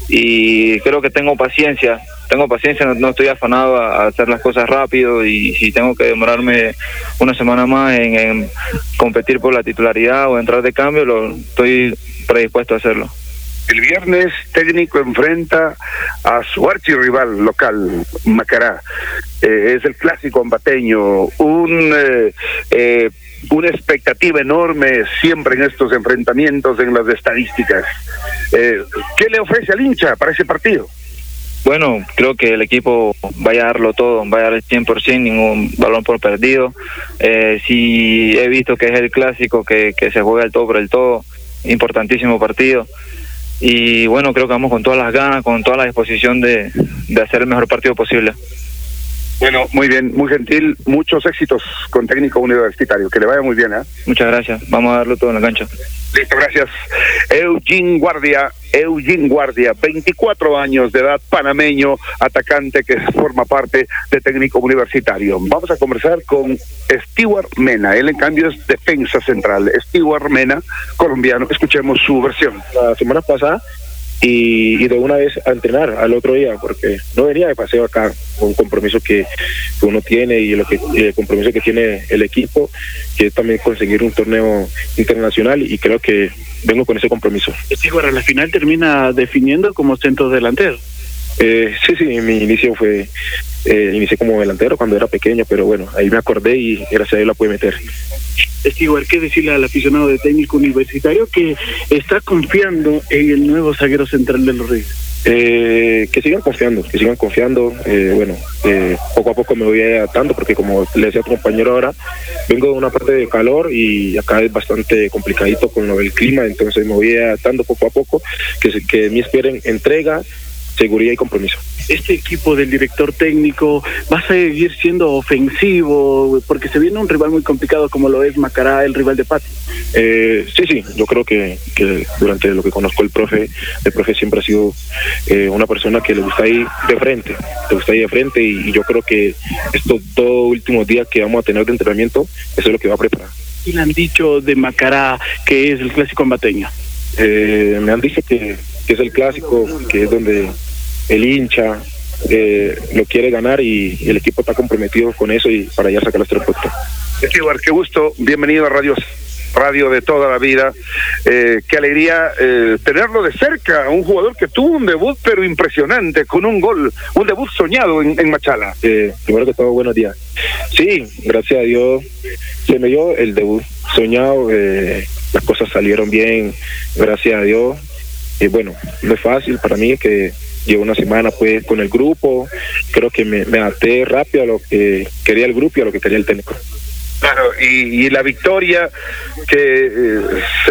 y creo que tengo paciencia, tengo paciencia, no, no estoy afanado a, a hacer las cosas rápido y si tengo que demorarme una semana más en, en competir por la titularidad o entrar de cambio, lo estoy predispuesto a hacerlo. El viernes técnico enfrenta a su archirrival local, Macará. Eh, es el clásico ambateño, un eh, eh, una expectativa enorme siempre en estos enfrentamientos, en las estadísticas. Eh, ¿Qué le ofrece al hincha para ese partido? Bueno, creo que el equipo va a darlo todo, va a dar el cien por ciento, ningún balón por perdido. Eh, sí he visto que es el clásico, que, que se juega el todo por el todo, importantísimo partido. Y bueno, creo que vamos con todas las ganas, con toda la disposición de, de hacer el mejor partido posible. Bueno, muy bien, muy gentil, muchos éxitos con técnico universitario, que le vaya muy bien, ¿eh? Muchas gracias, vamos a darlo todo en la cancha. Listo, gracias. Eugene Guardia, Eugene Guardia, veinticuatro años de edad, panameño, atacante que forma parte de técnico universitario. Vamos a conversar con Stewart Mena, él en cambio es defensa central. Stewart Mena, colombiano, escuchemos su versión. La semana pasada y, y de una vez a entrenar al otro día, porque no venía de paseo acá, un compromiso que, que uno tiene y, lo que, y el compromiso que tiene el equipo, que es también conseguir un torneo internacional y creo que vengo con ese compromiso. Sí, bueno, la final termina definiendo como centro delantero. Eh, sí, sí, mi inicio fue, eh, inicié como delantero cuando era pequeño, pero bueno, ahí me acordé y gracias a Dios la pude meter. Stewart, ¿qué decirle al aficionado de técnico universitario que está confiando en el nuevo zaguero central de los Reyes? Eh, que sigan confiando, que sigan confiando. Eh, bueno, eh, poco a poco me voy adaptando porque como le decía a tu compañero ahora, vengo de una parte de calor y acá es bastante complicadito con lo del clima, entonces me voy adaptando poco a poco, que, que me esperen entrega, seguridad y compromiso. Este equipo del director técnico va a seguir siendo ofensivo porque se viene un rival muy complicado como lo es Macará, el rival de patio. Eh, sí, sí, yo creo que, que durante lo que conozco el profe, el profe siempre ha sido eh, una persona que le gusta ir de frente, le gusta ir de frente y, y yo creo que estos dos últimos días que vamos a tener de entrenamiento, eso es lo que va a preparar. ¿Y le han dicho de Macará que es el clásico ambateño? Eh, me han dicho que, que es el clásico, que es donde el hincha eh, lo quiere ganar y, y el equipo está comprometido con eso y para allá sacar los tres puntos. Stewart, qué gusto, bienvenido a Radio Radio de toda la vida. Eh, qué alegría eh, tenerlo de cerca, un jugador que tuvo un debut pero impresionante, con un gol, un debut soñado en, en Machala. Eh, primero que todo, buenos días. Sí, gracias a Dios se me dio el debut soñado, eh, las cosas salieron bien, gracias a Dios. Y eh, bueno, no es fácil para mí, que llevo una semana pues con el grupo, creo que me, me adapté rápido a lo que quería el grupo y a lo que quería el técnico. Claro, y, y la victoria que eh,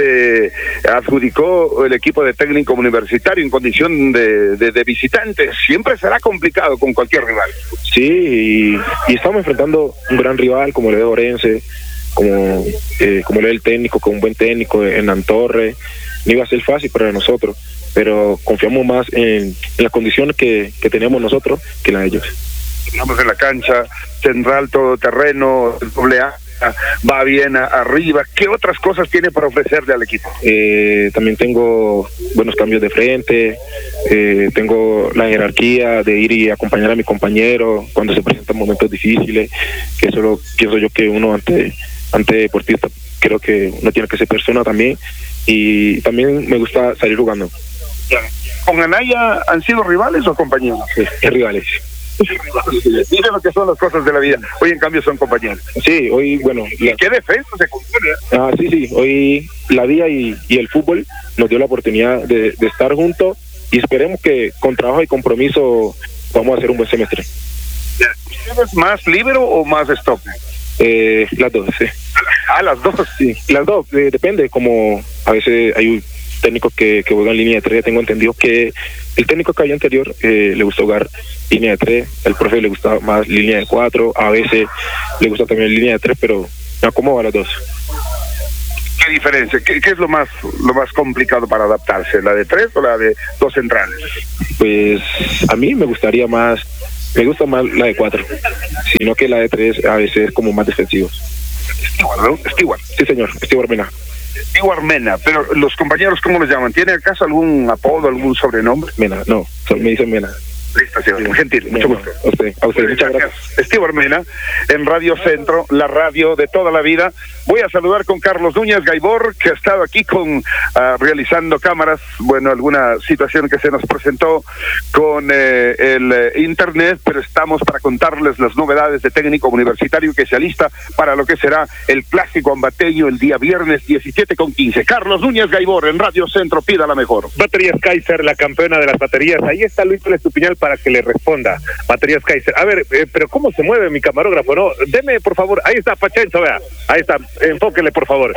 se adjudicó el equipo de técnico universitario en condición de, de, de visitante, siempre será complicado con cualquier rival. Sí, y, y estamos enfrentando un gran rival como lo de Orense, como, eh, como lo del técnico, con un buen técnico en Antorre. No iba a ser fácil para nosotros, pero confiamos más en, en las condiciones que, que tenemos nosotros que las de ellos. Estamos en la cancha, central, todoterreno, doble A, va bien a, arriba. ¿Qué otras cosas tiene para ofrecerle al equipo? Eh, también tengo buenos cambios de frente, eh, tengo la jerarquía de ir y acompañar a mi compañero cuando se presentan momentos difíciles, que eso lo pienso yo que uno ante, ante deportista, creo que uno tiene que ser persona también, y también me gusta salir jugando. ¿Con Anaya han sido rivales o compañeros? Sí, rivales. Miren lo que son las cosas de la vida. Hoy en cambio son compañeros. Sí, hoy, bueno. ¿Y la... qué defensa se compone? Ah, sí, sí. Hoy la vida y, y el fútbol nos dio la oportunidad de, de estar juntos y esperemos que con trabajo y compromiso vamos a hacer un buen semestre. ¿Eres más libero o más stop? Eh, las dos, sí. Ah, las dos. Sí, las dos. Eh, depende, como a veces hay un técnicos que, que juegan línea de tres. Tengo entendido que el técnico que había anterior eh, le gusta jugar línea de tres, el profe le gusta más línea de cuatro, a veces le gusta también línea de tres, pero me acomodo a las dos. ¿Qué diferencia? ¿Qué, qué es lo más lo más complicado para adaptarse? ¿La de tres o la de dos centrales? Pues a mí me gustaría más, me gusta más la de cuatro, sino que la de tres a veces es como más defensivo. Stewart, ¿no? Stewart. Sí, señor, Stewart Mena. Stewart Mena, pero los compañeros, ¿cómo los llaman? ¿Tiene acaso algún apodo, algún sobrenombre? Mena, no, me dicen Mena. Listo, señor. Gentil, mucho gusto. A usted, a usted, muchas gracias. Stewart Mena, en Radio Centro, la radio de toda la vida. Voy a saludar con Carlos Núñez Gaibor, que ha estado aquí con uh, realizando cámaras, bueno, alguna situación que se nos presentó con eh, el eh, internet, pero estamos para contarles las novedades de técnico universitario que se alista para lo que será el clásico ambateño el día viernes diecisiete con quince. Carlos Núñez Gaibor, en Radio Centro, pida la mejor. Baterías Kaiser, la campeona de las baterías. Ahí está Luis Estupiñán para que le responda. Baterías Kaiser. A ver, eh, pero ¿cómo se mueve mi camarógrafo? No, deme, por favor. Ahí está Pachencho, vea. Ahí está. Enfóquele, por favor.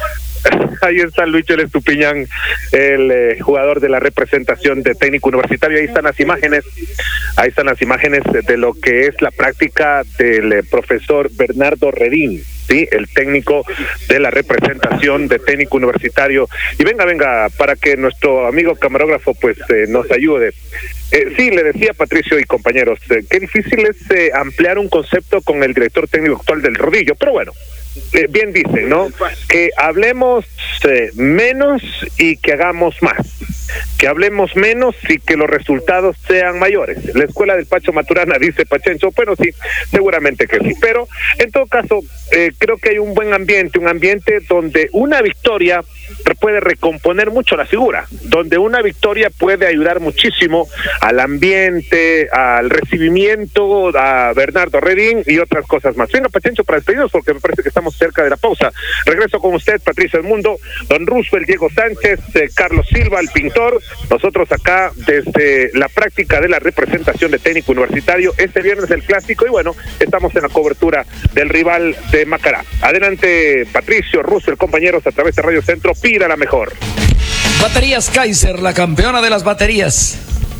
Ahí está Luis Estupiñán, el eh, jugador de la representación de técnico universitario. Ahí están las imágenes. Ahí están las imágenes de lo que es la práctica del eh, profesor Bernardo Redín, ¿sí? El técnico de la representación de técnico universitario. Y venga, venga, para que nuestro amigo camarógrafo pues eh, nos ayude. Eh, sí, le decía Patricio y compañeros, eh, qué difícil es eh, ampliar un concepto con el director técnico actual del Rodillo, pero bueno, eh, bien dicen, ¿no? Que hablemos eh, menos y que hagamos más. Que hablemos menos y que los resultados sean mayores. La escuela del Pacho Maturana, dice Pachencho, bueno, sí, seguramente que sí, pero en todo caso, eh, creo que hay un buen ambiente, un ambiente donde una victoria puede recomponer mucho la figura, donde una victoria puede ayudar muchísimo al ambiente, al recibimiento, a Bernardo Redín y otras cosas más. Venga, Pachencho, para despedirnos, porque me parece que estamos cerca de la pausa. Regreso con usted, Patricio El Mundo, don Roosevelt, Diego Sánchez, eh, Carlos Silva, el pintor, nosotros acá desde la práctica de la representación de técnico universitario. Este viernes el clásico y bueno, estamos en la cobertura del rival de Macará. Adelante, Patricio, Roosevelt, compañeros, a través de Radio Centro, pida la mejor. Baterías Kaiser, la campeona de las baterías.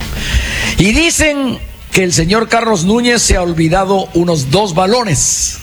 Y dicen que el señor Carlos Núñez se ha olvidado unos dos balones.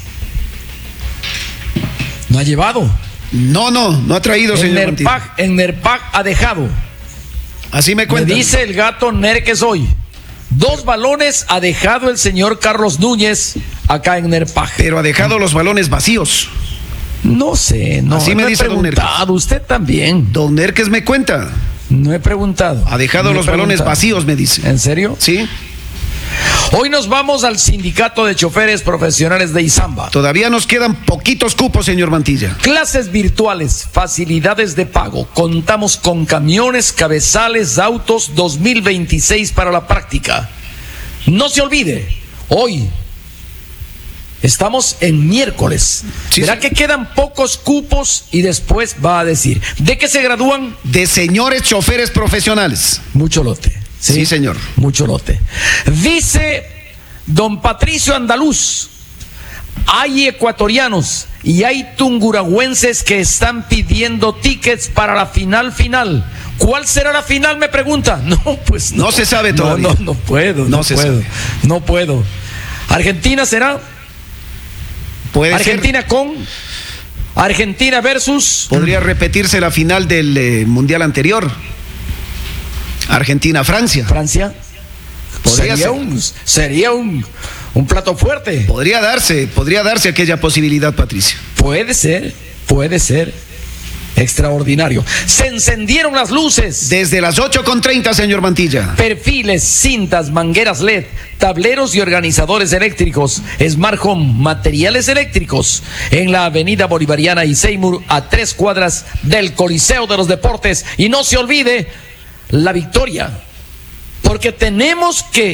¿No ha llevado? No, no, no ha traído, en señor Nerpac, en Nerpac ha dejado. Así me cuentan. Me dice el gato Nerques hoy. Dos balones ha dejado el señor Carlos Núñez acá en Nerpac. Pero ha dejado los balones vacíos. No sé, no. Así me no dice he don Nerques. preguntado, usted también. Don Nerques me cuenta. No he preguntado. Ha dejado no los balones vacíos, me dice. ¿En serio? Sí. Hoy nos vamos al Sindicato de Choferes Profesionales de Izamba. Todavía nos quedan poquitos cupos, señor Mantilla. Clases virtuales, facilidades de pago. Contamos con camiones, cabezales, autos dos mil veintiséis para la práctica. No se olvide, hoy estamos en miércoles. Sí, Verá sí. que quedan pocos cupos y después va a decir. ¿De qué se gradúan? De señores choferes profesionales. Mucho lote. Sí, sí señor. Mucho lote. Dice don Patricio Andaluz, hay ecuatorianos y hay tunguragüenses que están pidiendo tickets para la final final. ¿Cuál será la final? Me pregunta. No, pues no. No se sabe todavía. No, no, no puedo. No, No se puedo. sabe. No puedo. ¿Argentina será? Puede Argentina ser. con Argentina versus. Podría repetirse la final del eh, mundial anterior. Argentina-Francia. Francia. Podría sería ser. un sería un, un plato fuerte. Podría darse, podría darse aquella posibilidad, Patricio. Puede ser, puede ser. Extraordinario. Se encendieron las luces. Desde las ocho con treinta, señor Mantilla. Perfiles, cintas, mangueras L E D, tableros y organizadores eléctricos, Smart Home, materiales eléctricos, en la avenida Bolivariana y Seymour, a tres cuadras del Coliseo de los Deportes. Y no se olvide la victoria, porque tenemos que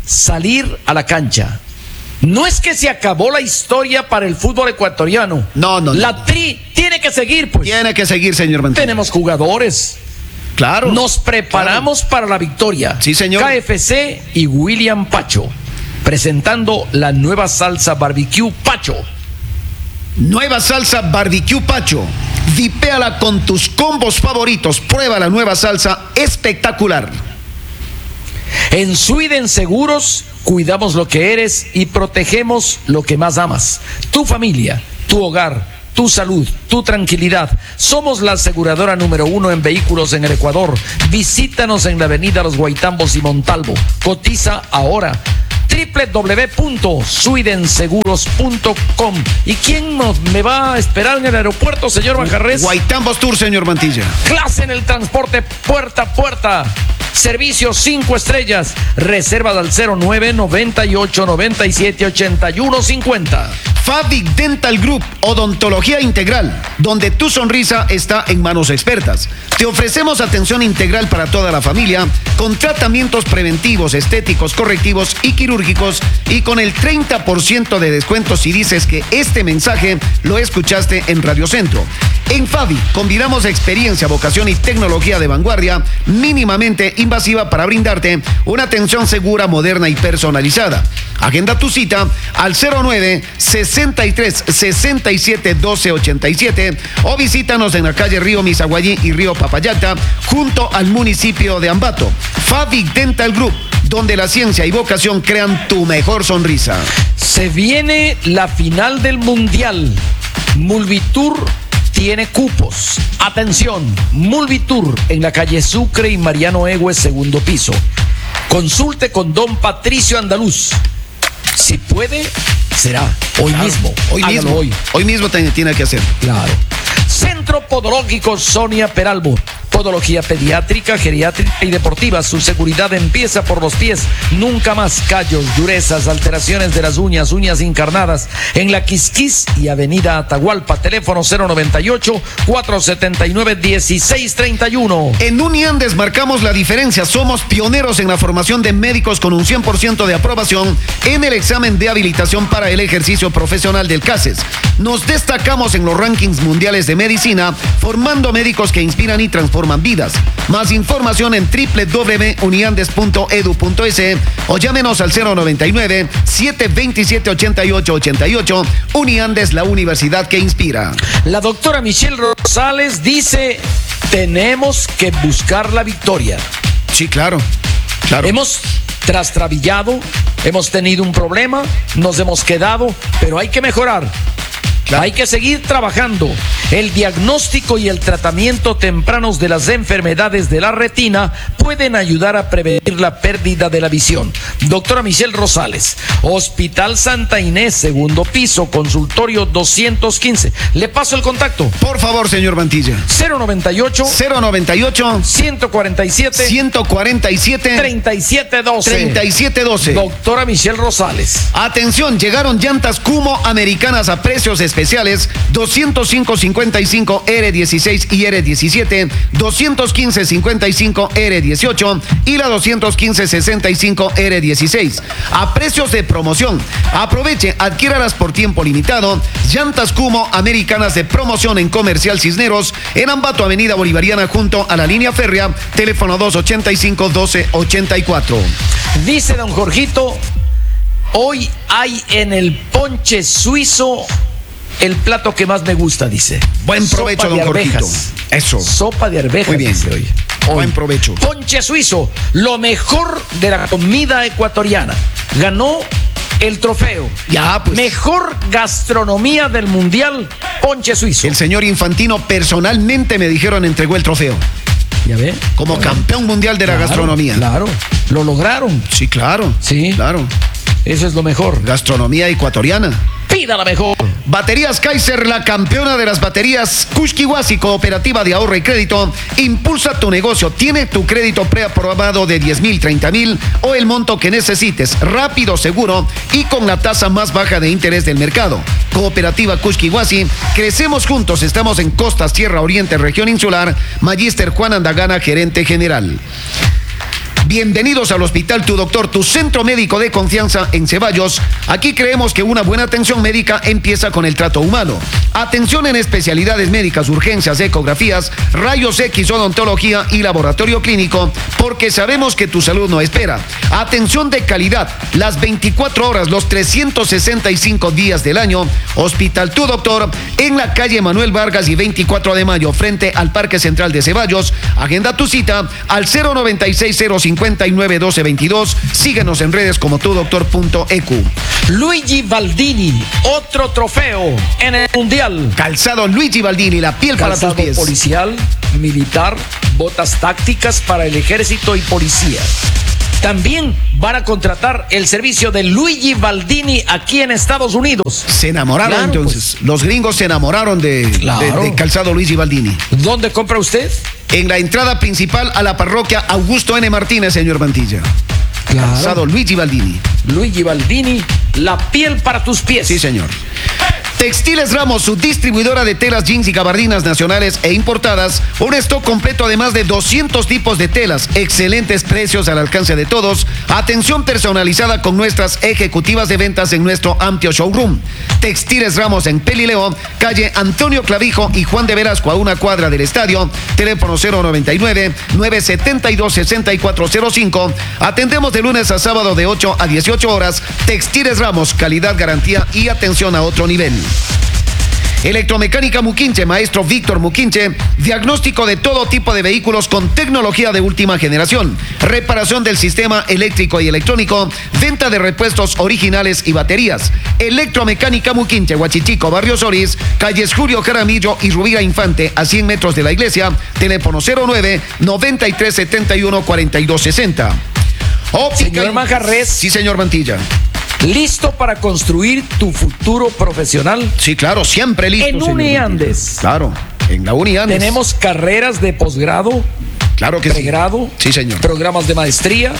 salir a la cancha. No es que se acabó la historia para el fútbol ecuatoriano. No, no. La no. Tri tiene que seguir, pues. Tiene que seguir, señor Mantilla. Tenemos jugadores. Claro. Nos preparamos claro. para la victoria. Sí, señor. K F C y William Pacho, presentando la nueva salsa barbecue Pacho. Nueva salsa barbecue Pacho. Vipéala con tus combos favoritos. Prueba la nueva salsa espectacular. En Sweden Seguros cuidamos lo que eres y protegemos lo que más amas. Tu familia, tu hogar, tu salud, tu tranquilidad. Somos la aseguradora número uno en vehículos en el Ecuador. Visítanos en la avenida Los Guaitambos y Montalvo. Cotiza ahora. doble u doble u doble u punto sweden seguros punto com. ¿Y quién nos, me va a esperar en el aeropuerto, señor Bajarres? Guaitambos Tour, señor Mantilla. Clase en el transporte puerta a puerta. Servicios cinco estrellas. Reservas al cero nueve, noventa y ocho, noventa y siete, ochenta y uno, cincuenta. Fabic Dental Group, odontología integral, donde tu sonrisa está en manos expertas. Te ofrecemos atención integral para toda la familia, con tratamientos preventivos, estéticos, correctivos y quirúrgicos, y con el treinta por ciento de descuento si dices que este mensaje lo escuchaste en Radio Centro. En Fabic combinamos experiencia, vocación y tecnología de vanguardia, mínimamente invasiva, para brindarte una atención segura, moderna y personalizada. Agenda tu cita al cero nueve, sesenta y tres, sesenta y siete, doce, ochenta y siete o visítanos en la calle Río Misaguayí y Río Papayacta, junto al municipio de Ambato. Fabic Dental Group, donde la ciencia y vocación crean tu mejor sonrisa. Se viene la final del Mundial. Mulvitur tiene cupos. Atención, Mulvitur en la calle Sucre y Mariano Egues, segundo piso. Consulte con don Patricio Andaluz. Si puede, será hoy claro, mismo. Hoy Hágalo mismo. Hoy. Hoy mismo te, tiene que hacer. Claro. Centro Podológico Sonia Peralbo. Podología pediátrica, geriátrica y deportiva. Su seguridad empieza por los pies. Nunca más callos, durezas, alteraciones de las uñas, uñas encarnadas. En la Quisquis y Avenida Atahualpa. Teléfono cero noventa y ocho, cuatrocientos setenta y nueve, dieciséis treinta y uno. En Uniandes marcamos la diferencia. Somos pioneros en la formación de médicos con un cien por ciento de aprobación en el examen de habilitación para el ejercicio profesional del CASES. Nos destacamos en los rankings mundiales de medicina, formando médicos que inspiran y transforman vidas. Más información en doble u doble u doble u punto uniandes punto edu punto es o llámenos al cero noventa y nueve, siete veintisiete, ochenta y ocho ochenta y ocho. Uniandes, la universidad que inspira. La doctora Michelle Rosales dice: tenemos que buscar la victoria. Sí, claro, claro. Hemos trastrabillado, hemos tenido un problema, nos hemos quedado, pero hay que mejorar. Claro. Hay que seguir trabajando. El diagnóstico y el tratamiento tempranos de las enfermedades de la retina pueden ayudar a prevenir la pérdida de la visión. Doctora Michelle Rosales, Hospital Santa Inés, segundo piso, consultorio doscientos quince. Le paso el contacto. Por favor, señor Mantilla. cero noventa y ocho, cero noventa y ocho, ciento cuarenta y siete, ciento cuarenta y siete, treinta y siete doce. treinta y siete doce. Doctora Michelle Rosales. Atención, llegaron llantas Kumo americanas a precios especiales: doscientos cinco cincuenta y cinco R dieciséis y R diecisiete, doscientos quince cincuenta y cinco R dieciocho y la doscientos quince sesenta y cinco R dieciséis a precios de promoción. Aproveche, adquiéralas por tiempo limitado. Llantas Kumo americanas de promoción en Comercial Cisneros, en Ambato, Avenida Bolivariana, junto a la línea férrea. Teléfono dos ochenta y cinco, doce ochenta y cuatro. Dice don Jorgito: hoy hay en el ponche suizo el plato que más me gusta, dice. Buen provecho, don Jorgito. Eso. Sopa de arvejas. Muy bien. Dice hoy. Hoy. Buen provecho. Ponche suizo, lo mejor de la comida ecuatoriana. Ganó el trofeo. Ya, pues. Mejor gastronomía del mundial, ponche suizo. El señor Infantino personalmente, me dijeron, entregó el trofeo. ¿Ya ve? Como claro. campeón mundial de la claro, gastronomía. Claro, lo lograron. Sí, claro. Sí. Claro. Eso es lo mejor. Gastronomía ecuatoriana. Pida la mejor. Baterías Kaiser, la campeona de las baterías. Kushkiwasi, cooperativa de ahorro y crédito. Impulsa tu negocio. Tiene tu crédito preaprobado de diez mil, treinta mil o el monto que necesites. Rápido, seguro y con la tasa más baja de interés del mercado. Cooperativa Kushkiwasi. Crecemos juntos. Estamos en Costas, Tierra Oriente, región insular. Magíster Juan Andagana, gerente general. Bienvenidos al Hospital Tu Doctor, tu centro médico de confianza en Ceballos. Aquí creemos que una buena atención médica empieza con el trato humano. Atención en especialidades médicas, urgencias, ecografías, rayos X, odontología y laboratorio clínico, porque sabemos que tu salud no espera. Atención de calidad, las veinticuatro horas, los trescientos sesenta y cinco días del año. Hospital Tu Doctor, en la calle Manuel Vargas y veinticuatro de mayo, frente al Parque Central de Ceballos. Agenda tu cita al cero noventa y seis, cero cincuenta y nueve, doce veintidós. Síguenos en redes como tudoctor punto e cu. Luigi Baldini, otro trofeo en el Mundial. Calzado Luigi Baldini, la piel Calzado para tus pies. policial, militar, botas tácticas para el ejército y policía. También van a contratar el servicio de Luigi Baldini aquí en Estados Unidos. Se enamoraron Claro, entonces. Los gringos se enamoraron de, Claro. de, de calzado Luigi Baldini. ¿Dónde compra usted? En la entrada principal a la parroquia Augusto N. Martínez, señor Mantilla. Claro. Calzado Luigi Baldini. Luigi Baldini, la piel para tus pies. Sí, señor. Textiles Ramos, su distribuidora de telas, jeans y gabardinas nacionales e importadas. Un stock completo de más de doscientos tipos de telas. Excelentes precios al alcance de todos. Atención personalizada con nuestras ejecutivas de ventas en nuestro amplio showroom. Textiles Ramos en Pelileo, calle Antonio Clavijo y Juan de Velasco, a una cuadra del estadio. Teléfono cero noventa y nueve, nueve setenta y dos, sesenta y cuatro cero cinco. Atendemos de lunes a sábado de ocho a dieciocho horas. Textiles Ramos, calidad, garantía y atención a otro nivel. Electromecánica Muquinche, maestro Víctor Muquinche, diagnóstico de todo tipo de vehículos con tecnología de última generación, reparación del sistema eléctrico y electrónico, venta de repuestos originales y baterías. Electromecánica Muquinche, Huachichico, Barrio Solís, calles Julio Jaramillo y Rubira Infante, a cien metros de la iglesia. Teléfono cero nueve, noventa y tres, setenta y uno, cuarenta y dos sesenta. Óptica. Señor Manjarres. Sí, señor Mantilla. ¿Listo para construir tu futuro profesional? Sí, claro, siempre listo. En señor Uniandes. Mantilla. Claro, en la Uniandes. Tenemos carreras de posgrado, claro que pregrado, sí. Sí, señor. Programas de maestría,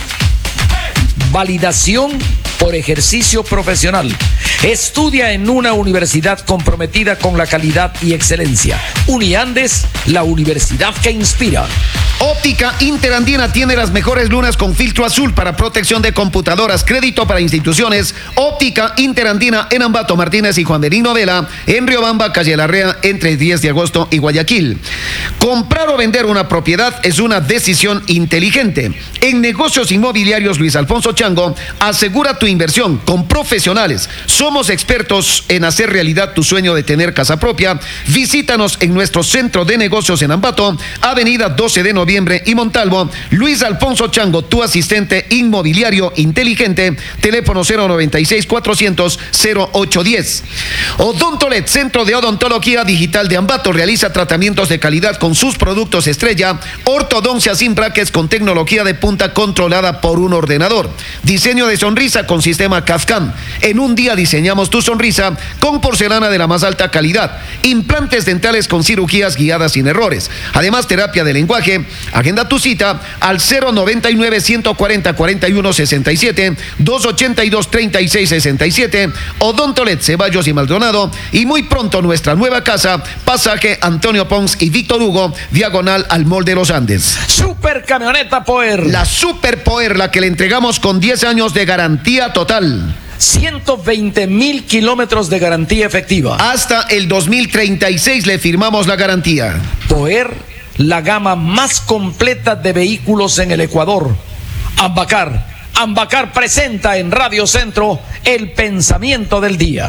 validación por ejercicio profesional. Estudia en una universidad comprometida con la calidad y excelencia. Uniandes, la universidad que inspira. Óptica Interandina tiene las mejores lunas con filtro azul para protección de computadoras, crédito para instituciones. Óptica Interandina en Ambato, Martínez y Juan Benigno Vela, en Riobamba, calle Larrea, entre diez de agosto y Guayaquil. Comprar o vender una propiedad es una decisión inteligente. En Negocios Inmobiliarios Luis Alfonso Chango, asegura tu inversión con profesionales. Somos expertos en hacer realidad tu sueño de tener casa propia. Visítanos en nuestro centro de negocios en Ambato, avenida doce de noviembre y Montalvo. Luis Alfonso Chango, tu asistente inmobiliario inteligente. Teléfono cero noventa y seis, cuatrocientos, cero ocho diez. Odontolet, centro de odontología digital de Ambato, realiza tratamientos de calidad con sus productos estrella. Ortodoncia sin brackets con tecnología de punta controlada por un ordenador. Diseño de sonrisa con sistema C A D/CAM. En un día diseñamos tu sonrisa con porcelana de la más alta calidad. Implantes dentales con cirugías guiadas sin errores. Además, terapia de lenguaje. Agenda tu cita al cero noventa y nueve, ciento cuarenta, cuarenta y uno sesenta y siete, doscientos ochenta y dos, treinta y seis sesenta y siete. Odontolet, Ceballos y Maldonado. Y muy pronto nuestra nueva casa, pasaje Antonio Pons y Víctor Hugo, diagonal al Mall de los Andes. Super Camioneta Power. La Super Power, la que le entregamos con diez años de garantía total. ciento veinte mil kilómetros de garantía efectiva. Hasta el dos mil treinta y seis le firmamos la garantía. Power, la gama más completa de vehículos en el Ecuador. Ambacar. Ambacar presenta en Radio Centro el pensamiento del día.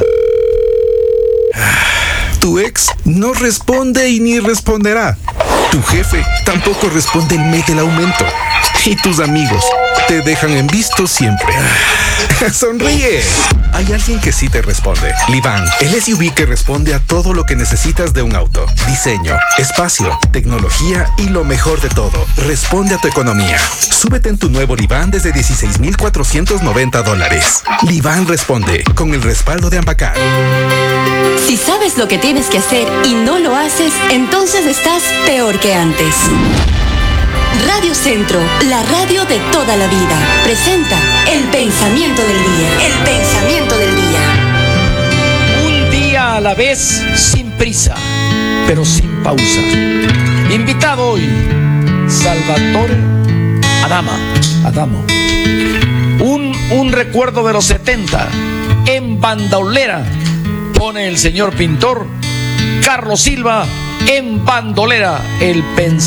Tu ex no responde y ni responderá. Tu jefe tampoco responde el mes del aumento. Y tus amigos te dejan en visto siempre. ¡Sonríe! Hay alguien que sí te responde. Livan, el S U V que responde a todo lo que necesitas de un auto. Diseño, espacio, tecnología y lo mejor de todo. Responde a tu economía. Súbete en tu nuevo Livan desde dieciséis mil cuatrocientos noventa dólares. Livan responde con el respaldo de Ambacar. Si sabes lo que tienes que hacer y no lo haces, entonces estás peor que antes. Radio Centro, la radio de toda la vida, presenta el pensamiento del día. El pensamiento del día. Un día a la vez, sin prisa, pero sin pausa. Invitado hoy, Salvatore Adama, Adamo. Un, un recuerdo de los setenta. En bandolera pone el señor pintor Carlos Silva. En bandolera, el pensador.